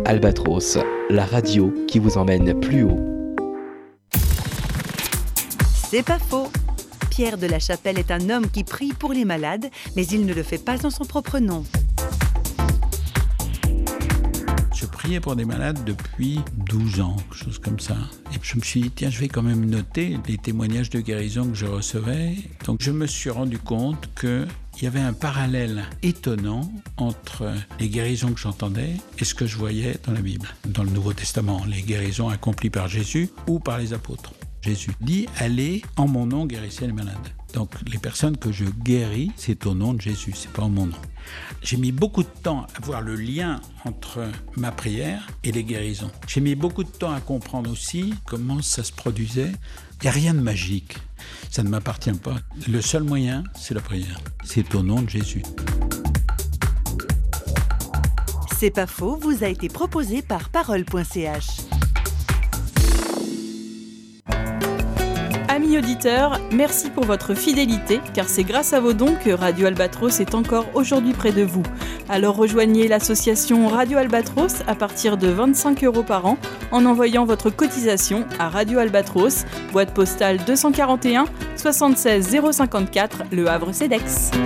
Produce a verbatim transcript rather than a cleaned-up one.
Albatros, la radio qui vous emmène plus haut. C'est pas faux. Pierre de la Chapelle est un homme qui prie pour les malades, mais il ne le fait pas en son propre nom. Je priais pour des malades depuis douze ans, quelque chose comme ça. Et je me suis dit, tiens, je vais quand même noter les témoignages de guérison que je recevais. Donc je me suis rendu compte qu'il y avait un parallèle étonnant entre les guérisons que j'entendais et ce que je voyais dans la Bible, dans le Nouveau Testament, les guérisons accomplies par Jésus ou par les apôtres. Jésus dit, allez, en mon nom, guérissez les malades. Donc les personnes que je guéris, c'est au nom de Jésus, c'est pas en mon nom. J'ai mis beaucoup de temps à voir le lien entre ma prière et les guérisons. J'ai mis beaucoup de temps à comprendre aussi comment ça se produisait. Il n'y a rien de magique, ça ne m'appartient pas. Le seul moyen, c'est la prière. C'est au nom de Jésus. C'est pas faux, vous a été proposé par parole point c h. Amis auditeurs, merci pour votre fidélité, car c'est grâce à vos dons que Radio Albatros est encore aujourd'hui près de vous. Alors rejoignez l'association Radio Albatros à partir de vingt-cinq euros par an en envoyant votre cotisation à Radio Albatros, boîte postale deux cent quarante et un soixante-seize zéro cinquante-quatre, Le Havre-Cedex.